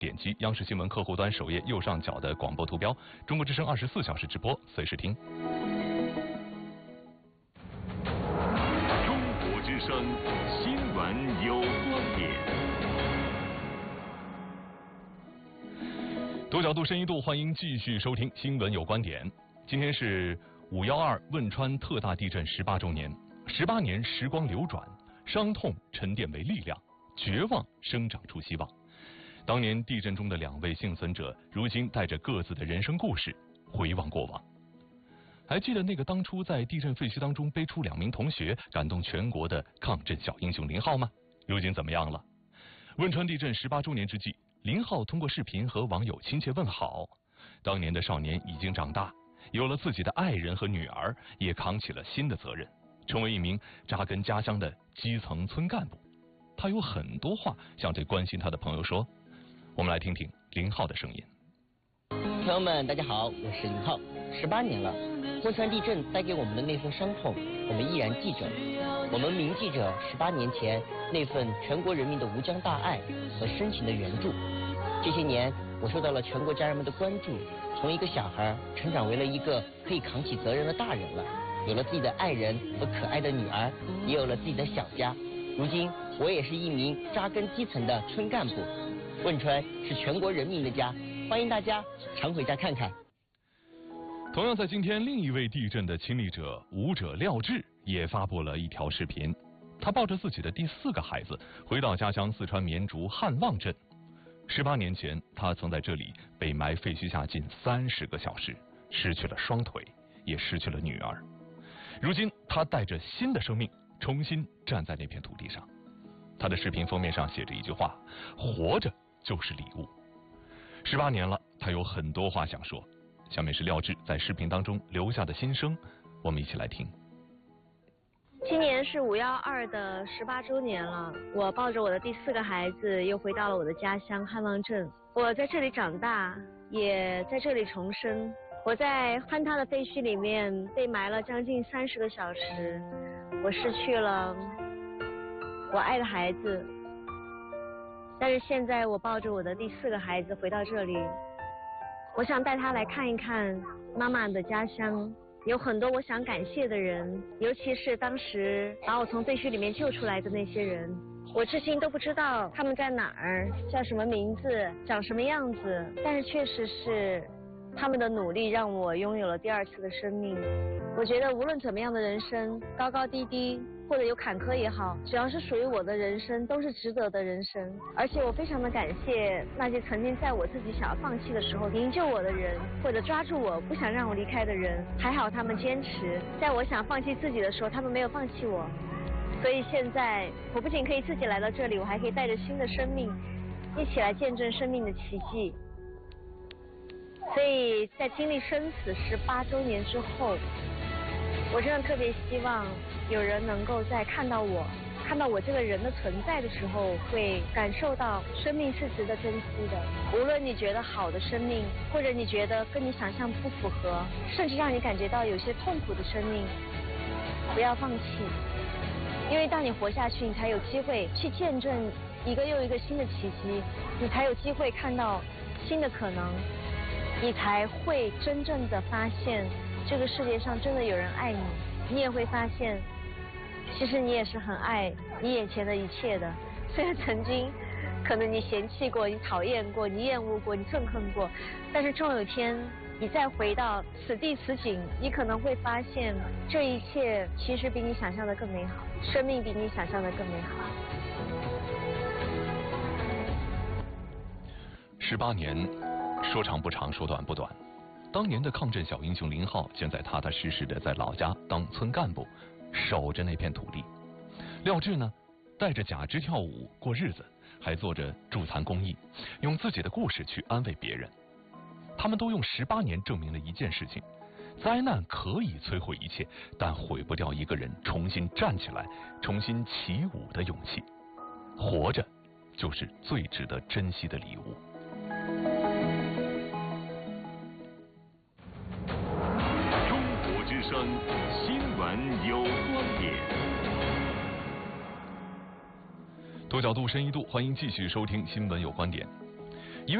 点击央视新闻客户端首页右上角的广播图标，中国之声24小时直播，随时听。 中国之声新闻有观点。 多角度深一度，欢迎继续收听《新闻有观点》。今天是512汶川特大地震18周年，18年时光流转，伤痛沉淀为力量，绝望生长出希望。当年地震中的2位幸存者，如今带着各自的人生故事回望过往。还记得那个当初在地震废墟当中背出2名同学，感动全国的抗震小英雄林浩吗？如今怎么样了？汶川地震18周年之际，林浩通过视频和网友亲切问好。当年的少年已经长大，有了自己的爱人和女儿，也扛起了新的责任，成为一名扎根家乡的基层村干部。他有很多话想对关心他的朋友说，我们来听听林浩的声音。 朋友们，大家好，我是林浩。18年了，汶川地震带给我们的那份伤痛，我们依然记着。我们铭记着18年前那份全国人民的无疆大爱和深情的援助。这些年，我受到了全国家人们的关注，从一个小孩成长为了一个可以扛起责任的大人了，有了自己的爱人和可爱的女儿，也有了自己的小家。如今，我也是一名扎根基层的村干部。汶川是全国人民的家，欢迎大家常回家看看。 同样在今天，另一位地震的亲历者舞者廖智也发布了一条视频。他抱着自己的第4个孩子回到家乡四川绵竹汉旺镇。18年前，他曾在这里被埋废墟下近30个小时，失去了双腿，也失去了女儿。如今，他带着新的生命，重新站在那片土地上。他的视频封面上写着一句话：活着就是礼物。18年了，他有很多话想说。下面是廖智在视频当中留下的心声，我们一起来听。 今年是512的18周年了，我抱着我的第4个孩子又回到了我的家乡汉旺镇。我在这里长大，也在这里重生。我在坍塌的废墟里面被埋了将近30个小时，我失去了我爱的孩子。但是现在我抱着我的第4个孩子回到这里，我想带他来看一看妈妈的家乡，有很多我想感谢的人，尤其是当时把我从废墟里面救出来的那些人。我至今都不知道他们在哪儿，叫什么名字，长什么样子，但是确实是他们的努力让我拥有了第2次的生命。我觉得无论怎么样的人生，高高低低或者有坎坷也好，只要是属于我的人生，都是值得的人生。而且我非常的感谢那些曾经在我自己想要放弃的时候营救我的人，或者抓住我不想让我离开的人。还好他们坚持，在我想放弃自己的时候，他们没有放弃我。所以现在我不仅可以自己来到这里，我还可以带着新的生命一起来见证生命的奇迹。所以在经历生死18周年之后，我真的特别希望有人能够在看到我这个人的存在的时候，会感受到生命是值得珍惜的。无论你觉得好的生命，或者你觉得跟你想象不符合，甚至让你感觉到有些痛苦的生命，不要放弃。因为当你活下去，你才有机会去见证一个又一个新的奇迹，你才有机会看到新的可能，你才会真正的发现这个世界上真的有人爱你。你也会发现其实你也是很爱你眼前的一切的。虽然曾经可能你嫌弃过，你讨厌过，你厌恶过，你憎恨过，但是终有一天你再回到此地此景，你可能会发现这一切其实比你想象的更美好，生命比你想象的更美好。 18年，说长不长，说短不短。当年的抗震小英雄林浩，现在踏踏实实的在老家当村干部，守着那片土地。廖智呢，带着假肢跳舞过日子，还做着助残公益，用自己的故事去安慰别人。他们都用18年证明了一件事情：灾难可以摧毁一切，但毁不掉一个人重新站起来、重新起舞的勇气。活着，就是最值得珍惜的礼物。 中国之声新闻有观点。 多角度深一度，欢迎继续收听新闻有观点。